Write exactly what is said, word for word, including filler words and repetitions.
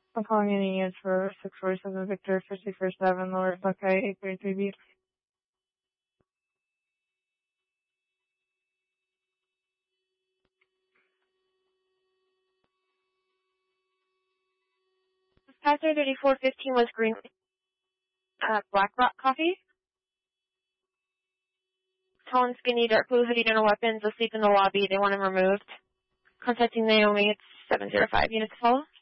I'm calling any units for six forty-seven Victor, fifty-first Avenue, Lower Buckeye, eight thirty-three B. Passenger thirty-four fifteen was green, uh, Black Rock Coffee. Tall and skinny, dark blue hoodie, no weapons, asleep in the lobby. They want him removed. Contacting Naomi, it's seven zero five units to follow.